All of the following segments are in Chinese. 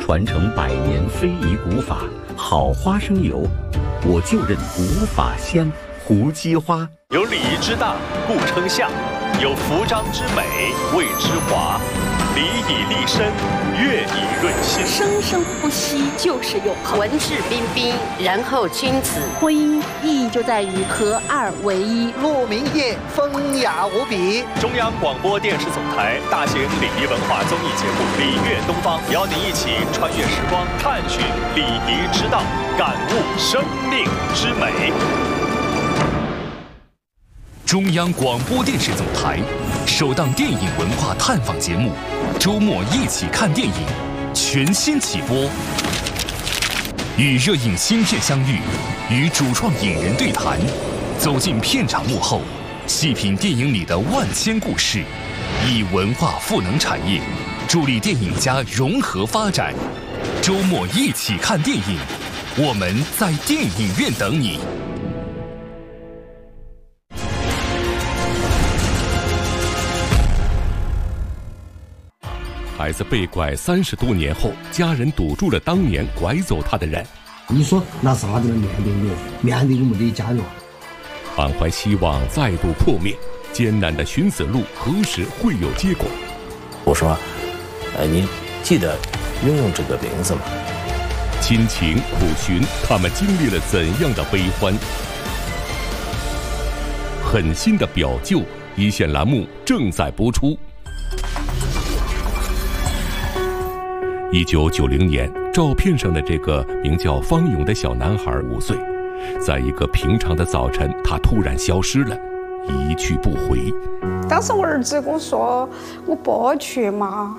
传承100年非遗古法，好花生油，我就认古法香。胡姬花有礼仪之大，故称象；有服装之美，谓之华。礼以立身，乐以润心。 生生不息就是永恒。 文质彬彬，然后君子。 婚姻意义就在于合二为一。 鹿鸣夜，风雅无比。 中央广播电视总台大型礼仪文化综艺节目《礼乐东方》，邀您一起穿越时光，探寻礼仪之道，感悟生命之美。 中央广播电视总台首档电影文化探访节目《周末一起看电影》全新起播，与热映新片相遇，与主创影人对谈，走进片场幕后，细品电影里的万千故事，以文化赋能产业，助力电影家融合发展。周末一起看电影，我们在电影院等你。 孩子被拐30多年后，家人堵住了当年拐走他的人。 你说拿啥子来面对我们的家人？ 满怀希望再度破灭，艰难的寻死路何时会有结果？ 我说，你记得拥有这个名字吗？ 亲情苦寻，他们经历了怎样的悲欢？狠心的表舅，一线栏目正在播出。1990年，照片上的这个名叫方勇的小男孩5岁，在一个平常的早晨，他突然消失了，一去不回。 当时我儿子跟我说：“我不去嘛。”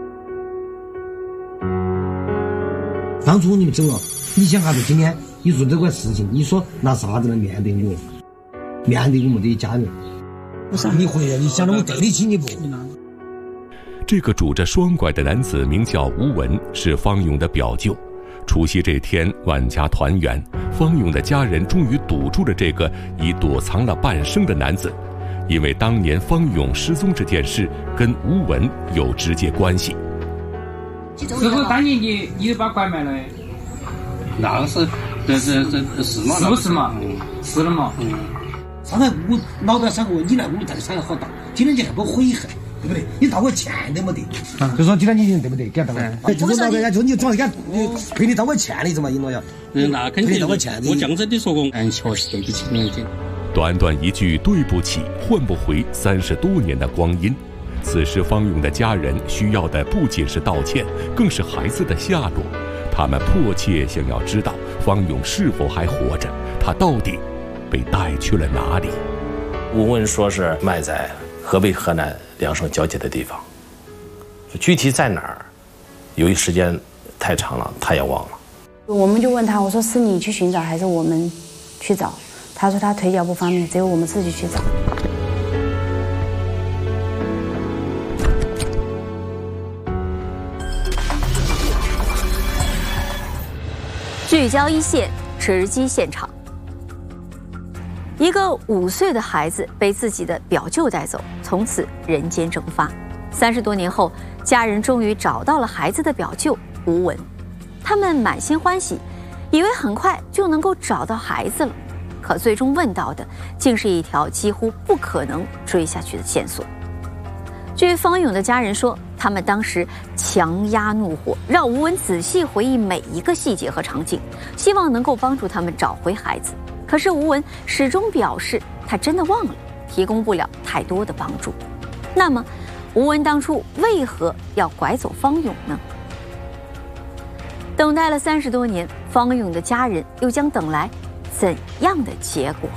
当初你们走了，你想下子今天你做这个事情，你说拿啥子来面对我们的家人？不是你回来，你想让我对得起你不？ 这个拄着双拐的男子名叫吴文，是方勇的表舅。除夕这天，万家团圆，方勇的家人终于堵住了这个已躲藏了半生的男子，因为当年方勇失踪这件事跟吴文有直接关系。 是不是当年你把拐卖了？ 那个是，这是嘛？ 是不是嘛？是的嘛。 上来我老板三个，你来我们带的伤害好大，今天你还不悔恨？对不对？你道个歉都没得，就说今天你对不对？给他道个，就是老板家，就你装的给赔你道个歉的，是嘛？应该要。 那肯定道个歉的。 我讲真的说过，确实对不起你。 短短一句对不起，换不回30多年的光阴。此时方勇的家人需要的不仅是道歉，更是孩子的下落。他们迫切想要知道方勇是否还活着，他到底被带去了哪里？ 吴文说是埋在河北河南2省交界的地方，具体在哪儿，由于时间太长了，他也忘了。 我们就问他，我说是你去寻找还是我们去找？他说他腿脚不方便，只有我们自己去找。 聚焦一线，直击现场。一个5岁的孩子被自己的表舅带走，从此人间蒸发。30多年后，家人终于找到了孩子的表舅吴文，他们满心欢喜，以为很快就能够找到孩子了。可最终问到的，竟是一条几乎不可能追下去的线索。据方勇的家人说，他们当时强压怒火，让吴文仔细回忆每一个细节和场景，希望能够帮助他们找回孩子。可是吴文始终表示他真的忘了，提供不了太多的帮助。那么吴文当初为何要拐走方勇呢？等待了30多年，方勇的家人又将等来怎样的结果？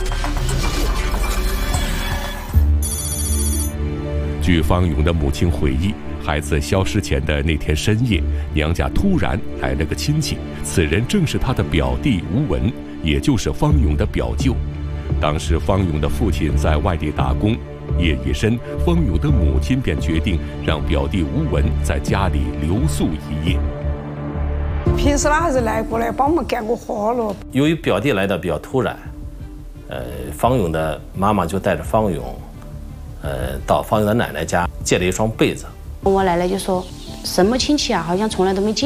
据方勇的母亲回忆，孩子消失前的那天深夜，娘家突然来了个亲戚，此人正是他的表弟吴文，也就是方勇的表舅。当时方勇的父亲在外地打工，夜已深，方勇的母亲便决定让表弟吴文在家里留宿一夜。 平时他还是来过来帮我们干过活了。 由于表弟来的比较突然，方勇的妈妈就带着方勇，到方勇的奶奶家借了一双被子。 我奶奶就说：“什么亲戚啊，好像从来都没见。”